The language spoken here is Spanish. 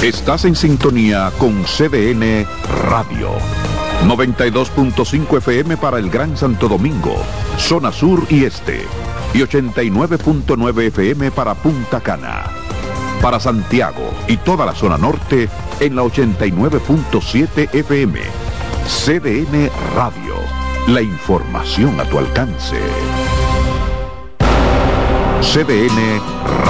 Estás en sintonía con CDN Radio. 92.5 FM para el Gran Santo Domingo, zona sur y este. Y 89.9 FM para Punta Cana. Para Santiago y toda la zona norte en la 89.7 FM. CDN Radio. La información a tu alcance. CDN Radio.